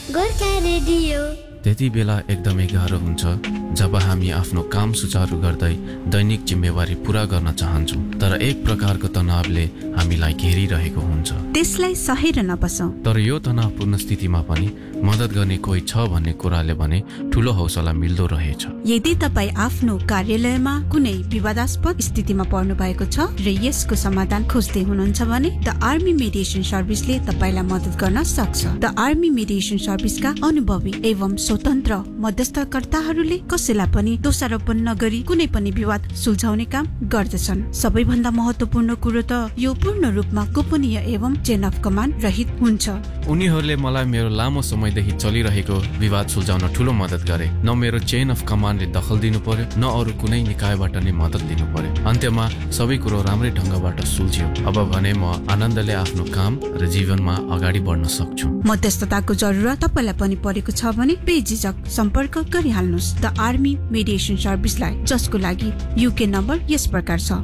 Gorkha radio. त्यति बेला एकदमै गाह्रो हुन्छ जब हामी आफ्नो काम सुचारू गर्दै दैनिक जिम्मेवारी पूरा गर्न चाहन्छौँ, तर एक प्रकारको तनावले हामीलाई घेरिरहेको हुन्छ। त्यसलाई सहेर नबसौं। तर यो तनावपूर्ण स्थितिमा पनि मद्दत गर्ने कोही छ भन्ने कुराले भने ठूलो हौसला मिल्दो रहेछ। यदि तपाईँ आफ्नो कार्यालयमा कुनै विवादास्पद स्थितिमा पर्नु भएको छ र यसको समाधान खोज्दै हुनुहुन्छ भने द आर्मी मेडिएसन सर्भिसले तपाईँलाई मद्दत गर्न सक्छ। द आर्मी मेडिएसन सर्भिसका अनुभवी एवं स्वतन्त्र मध्यस्थकर्ताहरूले कसैलाई पनि दोषारोपण नगरी कुनै पनि विवाद सुल्झाउने काम गर्दछन्। सबैभन्दा महत्त्वपूर्ण कुरो त यो पूर्ण रूपमा गोपनीय एवं चेन अफ कमान्ड रहित हुन्छ। उनीहरूले मलाई मेरो लामो समयदेखि चलिरहेको विवाद सुल्झाउन ठूलो मद्दत गरे। न मेरो चेन अफ कमान्डले दखल दिनु पर्यो, न अरू कुनै निकायबाट नै मद्दत दिनु पर्यो। अन्त्यमा सबै कुरो राम्रै ढंगबाट सुल्झ्यो। अब भने म आनन्दले आफ्नो काम र जीवनमा अगाडि बढ्न सक्छु। मध्यस्थताको जरुरत तपाईलाई पनि परेको छ भने बेझिझक सम्पर्क गरिहाल्नुहोस् द आर्मी मेडिएसन सर्भिसलाई, जसको लागि युके नम्बर यस प्रकार छ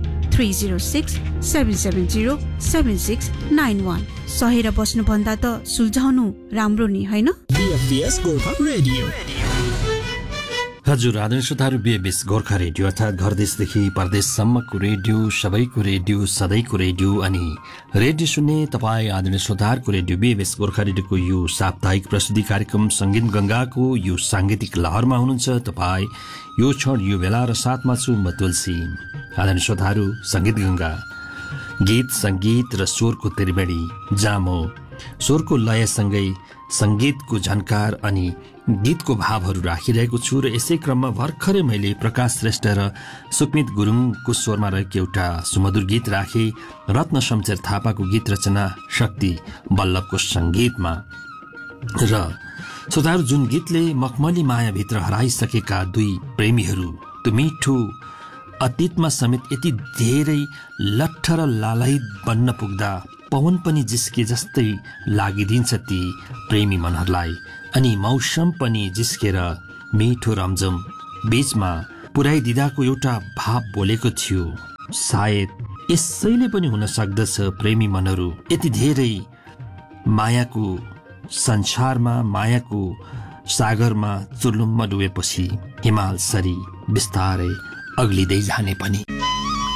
3067707691। सहेर बस्नु भन्दा त सुल्झाउनु राम्रो नि, हैन? हजुर, आदरणीय श्रोताहरू, बीएफएस गोर्खा रेडियो अर्थात् घर देशदेखि परदेशसम्मको रेडियो, सबैको रेडियो, सधैँको रेडियो अनि रेडियो सुन्ने तपाईँ आदरणीय श्रोताहरूको रेडियो बीएफएस गोर्खा रेडियोको यो साप्ताहिक प्रस्तुति कार्यक्रम सङ्गीत गङ्गाको यो साङ्गीतिक लहरमा हुनुहुन्छ तपाईँ। यो क्षण यो बेला र साथमा छु म तुलसी। आदरणीय श्रोताहरू, सङ्गीत गङ्गा गीत, सङ्गीत र स्वरको त्रिवेणी, जहाँ म स्वरको लयसँगै सङ्गीतको झन्कार अनि गीतको भावहरू राखिरहेको छु। र यसै क्रममा भर्खरै मैले प्रकाश श्रेष्ठ र सुकमित गुरुङको स्वरमा रहेको एउटा सुमधुर गीत राखेँ, रत्न शमशेर थापाको गीत रचना शक्ति बल्लभको सङ्गीतमा। र श्रोताहरू, जुन गीतले मखमली मायाभित्र हराइसकेका दुई प्रेमीहरू त्यो मिठो अतीतमा समेत यति धेरै लट्ठ र लालायित बन्न पुग्दा पवन पनि जिस्के जस्तै लागिदिन्छ ती प्रेमी मनहरूलाई। अनि मौसम पनि जिस्केर मिठो रमझम बीचमा पुर्याइदिँदाको एउटा भाव बोलेको थियो। सायद यसैले पनि हुन सक्दछ प्रेमी मनहरू यति धेरै मायाको संसारमा, मायाको सागरमा चुर्लुम्म डुबेपछि हिमाल सरी बिस्तारै अग्लिँदै जाने पनि।